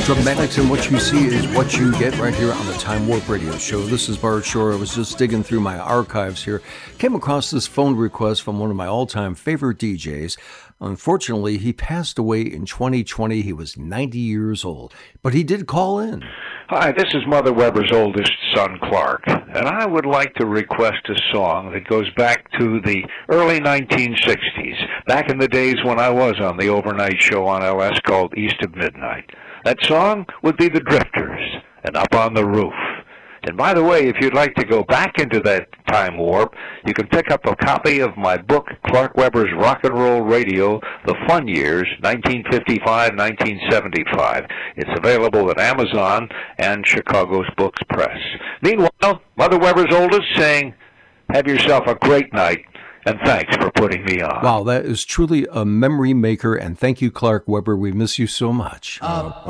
Dramatics and what you see is what you get right here on the Time Warp Radio Show. This is Bart Shore. I was just digging through my archives here. Came across this phone request from one of my all-time favorite DJs. Unfortunately, he passed away in 2020. He was 90 years old, but he did call in. Hi, this is Mother Weber's oldest son, Clark, and I would like to request a song that goes back to the early 1960s, back in the days when I was on the overnight show on LS called East of Midnight. That song would be The Drifters and Up on the Roof. And by the way, if you'd like to go back into that time warp, you can pick up a copy of my book, Clark Weber's Rock and Roll Radio, The Fun Years, 1955-1975. It's available at Amazon and Chicago's Books Press. Meanwhile, Mother Weber's oldest saying, have yourself a great night, and thanks for putting me on. Wow, that is truly a memory maker, and thank you, Clark Weber. We miss you so much.